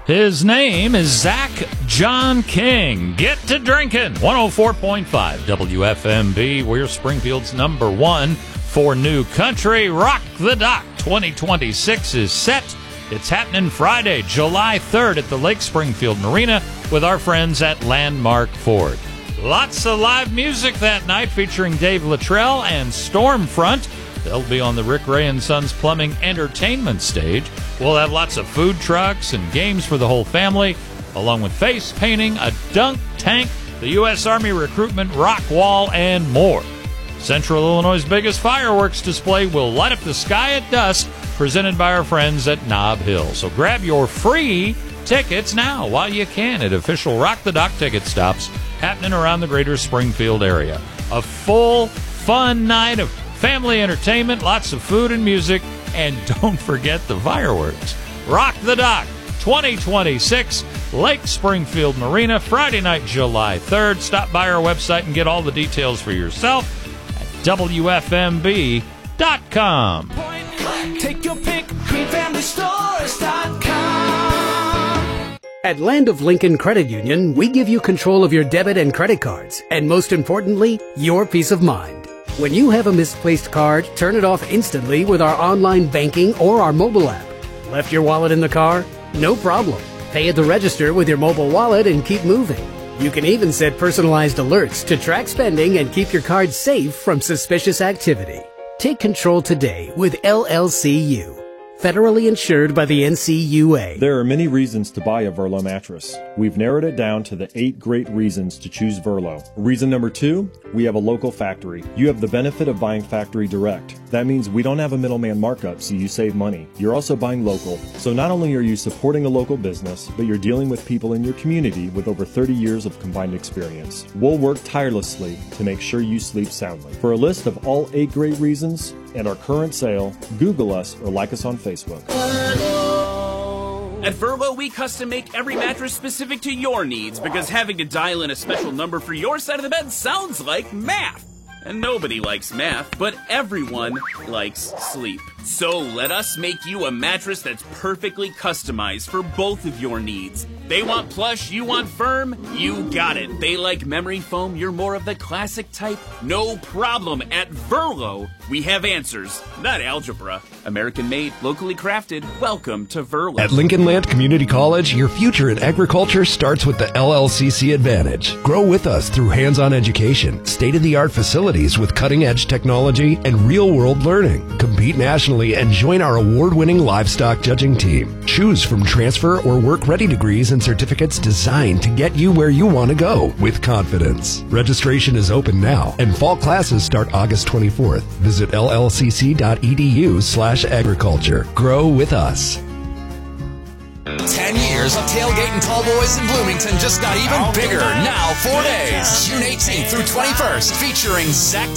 His name is Zach John King. Get to drinking. 104.5 WFMB. We're Springfield's number one for new country. Rock the Dock 2026 is set. It's happening Friday, July 3rd at the Lake Springfield Marina with our friends at Landmark Ford. Lots of live music that night featuring Dave Luttrell and Stormfront. They'll be on the Rick Ray and Sons Plumbing Entertainment stage. We'll have lots of food trucks and games for the whole family, along with face painting, a dunk tank, the U.S. Army recruitment rock wall, and more. Central Illinois' biggest fireworks display will light up the sky at dusk, presented by our friends at Nob Hill. So grab your free tickets now while you can at official Rock the Dock ticket stops happening around the greater Springfield area. A full, fun night of family entertainment, lots of food and music, and don't forget the fireworks. Rock the Dock 2026, Lake Springfield Marina, Friday night, July 3rd. Stop by our website and get all the details for yourself at WFMB.com. Take your pick, greenfamilystores.com. At Land of Lincoln Credit Union, we give you control of your debit and credit cards, and most importantly, your peace of mind. When you have a misplaced card, turn it off instantly with our online banking or our mobile app. Left your wallet in the car? No problem. Pay at the register with your mobile wallet and keep moving. You can even set personalized alerts to track spending and keep your card safe from suspicious activity. Take control today with LLCU. Federally insured by the NCUA. There are many reasons to buy a Verlo mattress. We've narrowed it down to the 8 great reasons to choose Verlo. Reason number 2, we have a local factory. You have the benefit of buying factory direct. That means we don't have a middleman markup, so you save money. You're also buying local. So not only are you supporting a local business, but you're dealing with people in your community with over 30 years of combined experience. We'll work tirelessly to make sure you sleep soundly. For a list of all 8 great reasons and our current sale, Google us or like us on Facebook. At Verlo, we custom make every mattress specific to your needs because having to dial in a special number for your side of the bed sounds like math. And nobody likes math, but everyone likes sleep. So let us make you a mattress that's perfectly customized for both of your needs. They want plush, you want firm, you got it. They like memory foam, you're more of the classic type. No problem. At Verlo, we have answers, not algebra. American made, locally crafted. Welcome to Verlo. At Lincoln Land Community College, your future in agriculture starts with the LLCC Advantage. Grow with us through hands-on education, state-of-the-art facilities with cutting-edge technology, and real-world learning. Compete nationally and join our award-winning livestock judging team. Choose from transfer or work-ready degrees and certificates designed to get you where you want to go with confidence. Registration is open now, and fall classes start August 24th. Visit llcc.edu/agriculture. Grow with us. 10 years of Tailgate and Tall Boys in Bloomington just got even bigger. Now 4 days, June 18th through 21st, featuring Zach